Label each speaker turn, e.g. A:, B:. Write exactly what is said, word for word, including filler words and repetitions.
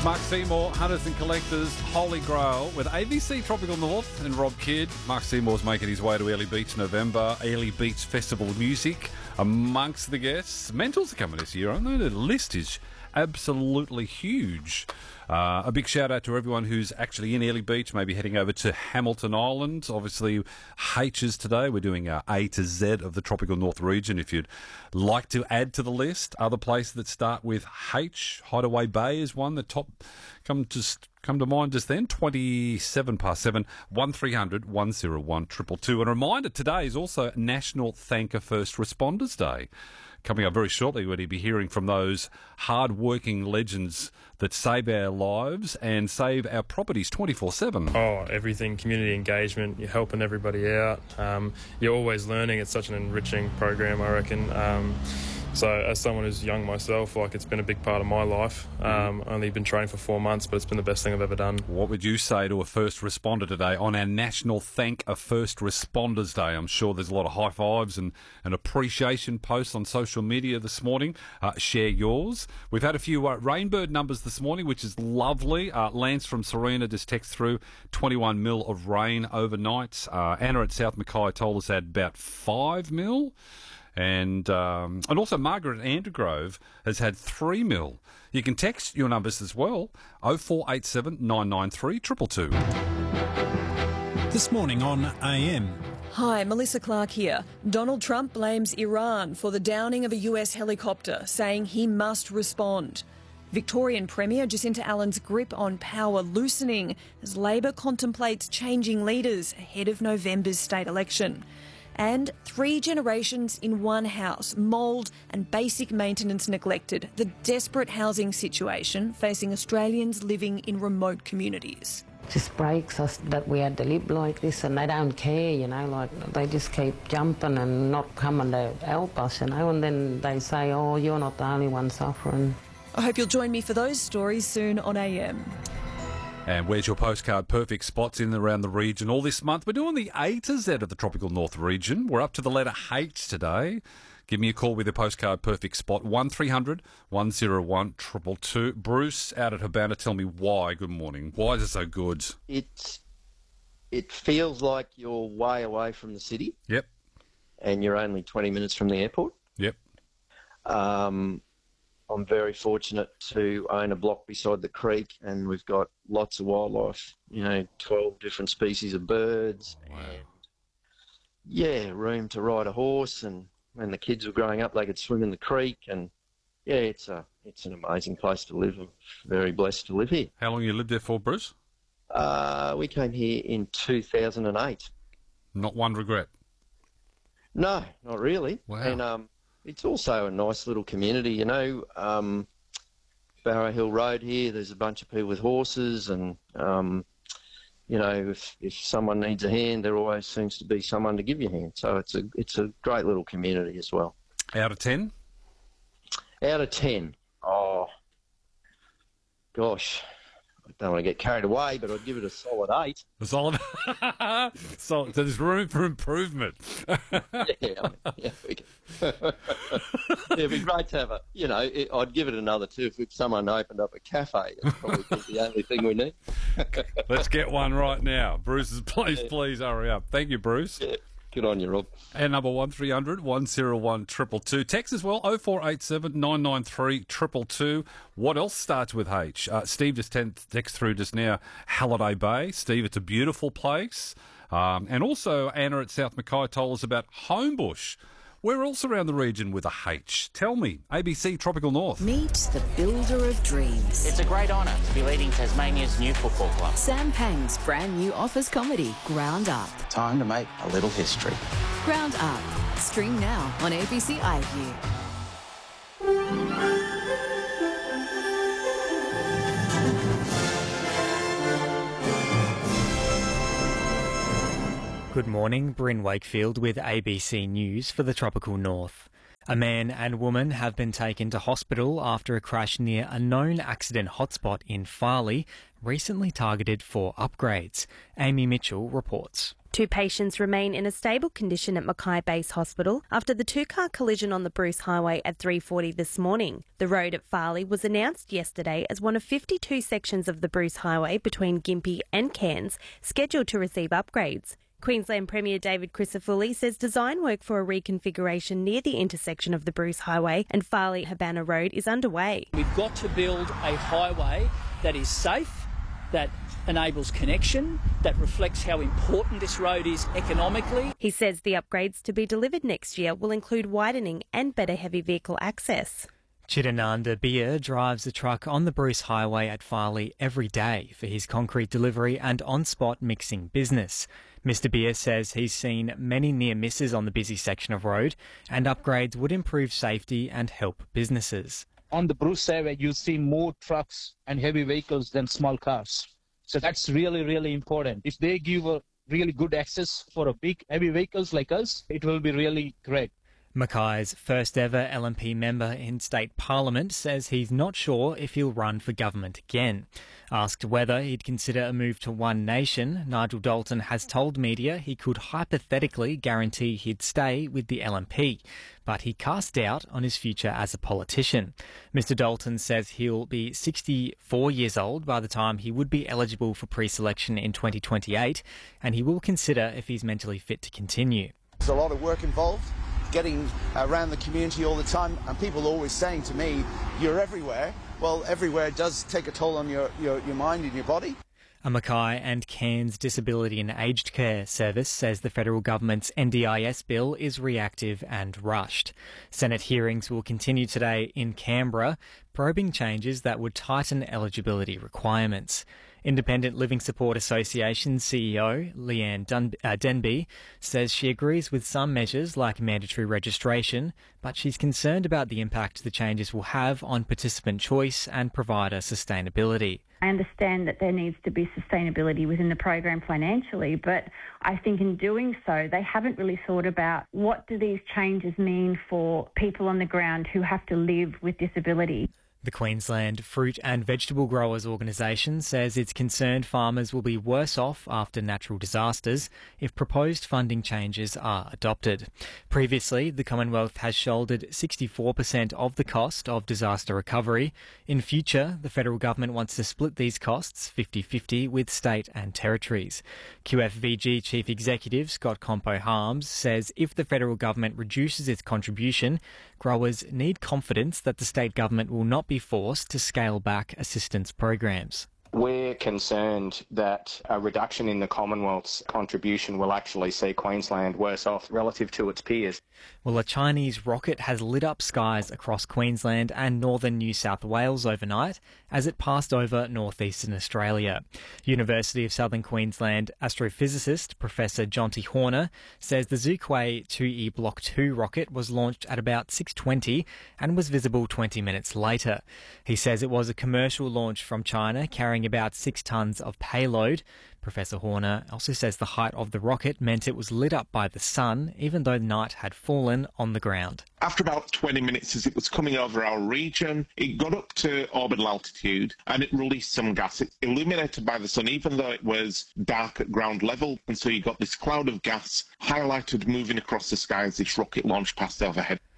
A: Mark Seymour, Hunters and Collectors, Holy Grail with A B C Tropical North and Rob Kidd. Mark Seymour's making his way to Airlie Beach November. Airlie Beach Festival of Music amongst the guests. Mentals are coming this year, aren't they? The list is absolutely huge. Uh, a big shout out to everyone who's actually in Airlie Beach, maybe heading over to Hamilton Island. Obviously, H's today. We're doing uh, A to Z of the Tropical North region. If you'd like to add to the list, other places that start with H, Hideaway Bay is one that top come just come to mind just then. twenty-seven past seven, one three hundred, one oh one, two two two. And a reminder, today is also National Thank a First Responders Day. Coming up very shortly, we'll be hearing from those hard-working legends that save our lives and save our properties twenty-four seven.
B: Oh, everything, community engagement, you're helping everybody out. Um, you're always learning. It's such an enriching program, I reckon. Um, so as someone who's young myself, like it's been a big part of my life. Um, only been training for four months, but it's been the best thing I've ever done.
A: What would you say to a first responder today on our National Thank a First Responders Day? I'm sure there's a lot of high fives and, and appreciation posts on social media this morning. Uh, share yours. We've had a few uh, rainbird numbers this morning, which is lovely. Uh, Lance from Serena just text through twenty-one mil of rain overnight. Uh, Anna at South Mackay told us had about five mil. And um, and also Margaret at Andergrove has had three mil. You can text your numbers as well, oh four eight seven, nine nine three, two two two.
C: This morning on A M.
D: Hi, Melissa Clark here. Donald Trump blames Iran for the downing of a U S helicopter, saying he must respond. Victorian Premier Jacinta Allen's grip on power loosening as Labor contemplates changing leaders ahead of November's state election. And three generations in one house, mould and basic maintenance neglected. The desperate housing situation facing Australians living in remote communities.
E: Just breaks us that we had to live like this, and they don't care, you know, like they just keep jumping and not coming to help us, you know, and then they say, oh, you're not the only one suffering.
D: I hope you'll join me for those stories soon on A M.
A: And where's your postcard perfect spots in and around the region all this month? We're doing the A to Z of the Tropical North region. We're up to the letter H today. Give me a call with your postcard perfect spot, one three hundred, one oh one, two two two. Bruce out at Habana, tell me why. Good morning. Why is it so good?
F: It's, it feels like you're way away from the city.
A: Yep.
F: And you're only twenty minutes from the airport.
A: Yep.
F: Um... I'm very fortunate to own a block beside the creek, and we've got lots of wildlife, you know, twelve different species of birds.
A: Wow.
F: And, yeah, room to ride a horse, and when the kids were growing up, they could swim in the creek, and, yeah, it's a it's an amazing place to live. I'm very blessed to live here.
A: How long you lived there for, Bruce?
F: Uh, we came here in two thousand eight.
A: Not one regret?
F: No, not really.
A: Wow.
F: And, um, it's also a nice little community, you know. Um, Barrow Hill Road here, there's a bunch of people with horses, and, um, you know, if, if someone needs a hand, there always seems to be someone to give you a hand. So it's a, it's a great little community as well.
A: Out of ten?
F: Out of ten? Oh, gosh. I don't want to get carried away, but I'd give it a solid eight.
A: A solid? So there's room for improvement.
F: yeah, I mean, yeah, we can. It'd be great to have a, you know, it, I'd give it another two if someone opened up a cafe. That's probably the only thing we need.
A: Let's get one right now. Bruce, please, yeah. please hurry up. Thank you, Bruce.
F: Yeah. Good on you, Rob.
A: And number one three hundred, one oh one, two two two. Text as well, oh four eight seven, nine nine three, two two two. What else starts with H? Uh, Steve just text through just now, Halliday Bay. Steve, it's a beautiful place. Um, and also Anna at South Mackay told us about Homebush. We're also around the region with a H. Tell me, A B C Tropical North.
G: Meet the builder of dreams.
H: It's a great honour to be leading Tasmania's new football club.
G: Sam Pang's brand new office comedy, Ground Up.
H: Time to make a little history.
G: Ground Up. Stream now on A B C iView.
I: Good morning, Bryn Wakefield with A B C News for the Tropical North. A man and woman have been taken to hospital after a crash near a known accident hotspot in Farley, recently targeted for upgrades. Amy Mitchell reports.
J: Two patients remain in a stable condition at Mackay Base Hospital after the two-car collision on the Bruce Highway at three forty this morning. The road at Farley was announced yesterday as one of fifty-two sections of the Bruce Highway between Gympie and Cairns scheduled to receive upgrades. Queensland Premier David Crisafulli says design work for a reconfiguration near the intersection of the Bruce Highway and Farley-Habana Road is underway.
K: We've got to build a highway that is safe, that enables connection, that reflects how important this road is economically.
J: He says the upgrades to be delivered next year will include widening and better heavy vehicle access.
I: Chidananda Beer drives a truck on the Bruce Highway at Farley every day for his concrete delivery and on-spot mixing business. Mister Beer says he's seen many near misses on the busy section of road, and upgrades would improve safety and help businesses.
L: On the Bruce Highway, you see more trucks and heavy vehicles than small cars. So that's really, really important. If they give a really good access for a big, heavy vehicles like us, it will be really great.
I: Mackay's first ever L N P member in state parliament says he's not sure if he'll run for government again. Asked whether he'd consider a move to One Nation, Nigel Dalton has told media he could hypothetically guarantee he'd stay with the L N P, but he cast doubt on his future as a politician. Mister Dalton says he'll be sixty-four years old by the time he would be eligible for pre-selection in twenty twenty-eight, and he will consider if he's mentally fit to continue.
M: There's a lot of work involved, getting around the community all the time, and people always saying to me, you're everywhere. Well, everywhere does take a toll on your, your, your mind and your body.
I: A Mackay and Cairns Disability and Aged Care Service says the federal government's N D I S bill is reactive and rushed. Senate hearings will continue today in Canberra, probing changes that would tighten eligibility requirements. Independent Living Support Association C E O Leanne Dun- uh, Denby says she agrees with some measures like mandatory registration, but she's concerned about the impact the changes will have on participant choice and provider sustainability.
N: I understand that there needs to be sustainability within the program financially, but I think in doing so, they haven't really thought about what do these changes mean for people on the ground who have to live with disability.
I: The Queensland Fruit and Vegetable Growers Organisation says it's concerned farmers will be worse off after natural disasters if proposed funding changes are adopted. Previously, the Commonwealth has shouldered sixty-four percent of the cost of disaster recovery. In future, the federal government wants to split these costs fifty-fifty with state and territories. Q F V G Chief Executive Scott Compo-Harms says if the federal government reduces its contribution, growers need confidence that the state government will not be forced to scale back assistance programs.
O: We're concerned that a reduction in the Commonwealth's contribution will actually see Queensland worse off relative to its peers.
I: Well, a Chinese rocket has lit up skies across Queensland and northern New South Wales overnight as it passed over northeastern Australia. University of Southern Queensland astrophysicist Professor Jonty Horner says the Zhukwei two E Block two rocket was launched at about six twenty and was visible twenty minutes later. He says it was a commercial launch from China carrying about six tonnes of payload. Professor Horner also says the height of the rocket meant it was lit up by the sun, even though night had fallen on the ground.
P: After about twenty minutes, as it was coming over our region, it got up to orbital altitude and it released some gas. It illuminated by the sun, even though it was dark at ground level. And so you got this cloud of gas highlighted moving across the sky as this rocket launched past overhead.